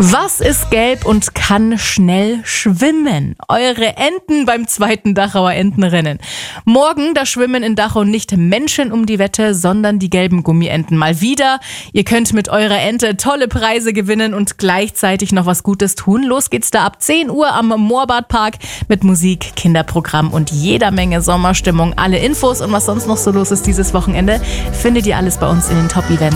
Was ist gelb und kann schnell schwimmen? Eure Enten beim zweiten Dachauer Entenrennen. Morgen, da schwimmen in Dachau nicht Menschen um die Wette, sondern die gelben Gummienten. Mal wieder. Ihr könnt mit eurer Ente tolle Preise gewinnen und gleichzeitig noch was Gutes tun. Los geht's da ab 10 Uhr am Moorbadpark mit Musik, Kinderprogramm und jeder Menge Sommerstimmung. Alle Infos und was sonst noch so los ist dieses Wochenende, findet ihr alles bei uns in den Top-Events.